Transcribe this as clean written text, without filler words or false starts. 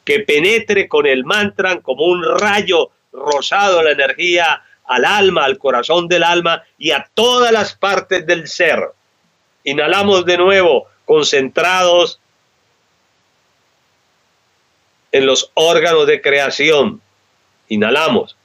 que penetre con el mantra como un rayo rosado la energía al alma, al corazón del alma y a todas las partes del ser. Inhalamos de nuevo, concentrados en los órganos de creación. Inhalamos.